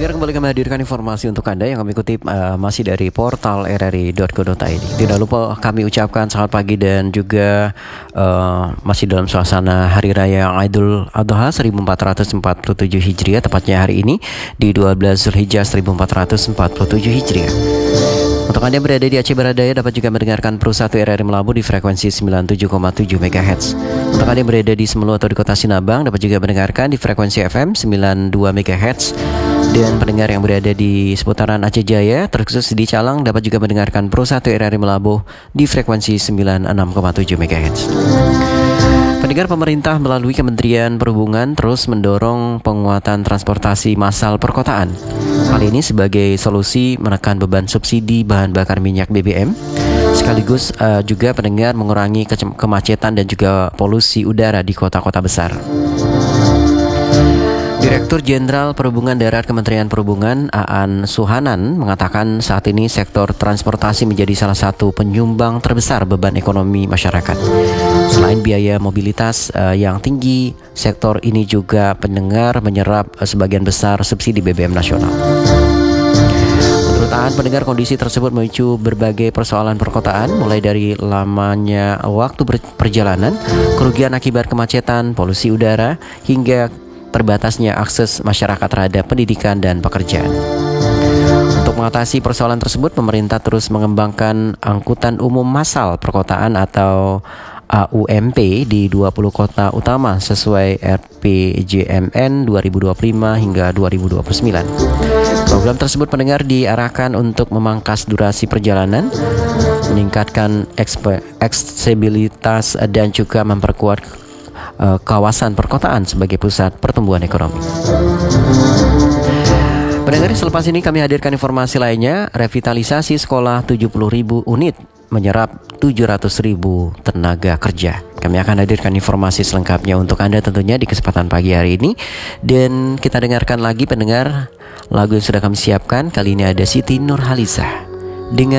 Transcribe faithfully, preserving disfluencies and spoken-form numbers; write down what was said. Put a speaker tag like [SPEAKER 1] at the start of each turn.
[SPEAKER 1] Pendengar, kembali kami hadirkan informasi untuk Anda yang kami kutip uh, masih dari portal r r i dot co dot i d. Tidak lupa kami ucapkan selamat pagi dan juga uh, masih dalam suasana Hari Raya Idul Adha seribu empat ratus empat puluh tujuh Hijriah, tepatnya hari ini di dua belas Zulhijjah seribu empat ratus empat puluh tujuh Hijriah. Untuk Anda yang berada di Aceh Baradaya dapat juga mendengarkan Pro satu R R I Melabu di frekuensi sembilan puluh tujuh koma tujuh megahertz. Untuk Anda yang berada di Semelu atau di Kota Sinabang dapat juga mendengarkan di frekuensi F M sembilan puluh dua megahertz. Dan pendengar yang berada di seputaran Aceh Jaya, terkhusus di Calang, dapat juga mendengarkan Pro satu R R I Melabu di frekuensi sembilan puluh enam koma tujuh megahertz. Pendengar, pemerintah melalui Kementerian Perhubungan terus mendorong penguatan transportasi massal perkotaan. Hal ini sebagai solusi menekan beban subsidi bahan bakar minyak B B M, sekaligus uh, juga pendengar mengurangi ke- kemacetan dan juga polusi udara di kota-kota besar. Direktur Jenderal Perhubungan Darat Kementerian Perhubungan Aan Suhanan mengatakan saat ini sektor transportasi menjadi salah satu penyumbang terbesar beban ekonomi masyarakat. Selain biaya mobilitas uh, yang tinggi, sektor ini juga pendengar menyerap uh, sebagian besar subsidi B B M nasional. Menurut Aan, pendengar, kondisi tersebut memicu berbagai persoalan perkotaan, mulai dari lamanya waktu perjalanan, kerugian akibat kemacetan, polusi udara, hingga terbatasnya akses masyarakat terhadap pendidikan dan pekerjaan. Untuk mengatasi persoalan tersebut, pemerintah terus mengembangkan angkutan umum massal perkotaan atau A U M P di dua puluh kota utama sesuai R P J M N dua ribu dua puluh lima hingga dua ribu dua puluh sembilan. Program tersebut pendengar diarahkan untuk memangkas durasi perjalanan, meningkatkan aksesibilitas dan juga memperkuat Uh, kawasan perkotaan sebagai pusat pertumbuhan ekonomi. Pendengar, selepas ini kami hadirkan informasi lainnya. Revitalisasi sekolah tujuh puluh ribu unit menyerap tujuh ratus ribu tenaga kerja. Kami akan hadirkan informasi selengkapnya untuk Anda tentunya di kesempatan pagi hari ini. Dan kita dengarkan lagi pendengar lagu yang sudah kami siapkan. Kali ini ada Siti Nurhaliza dengan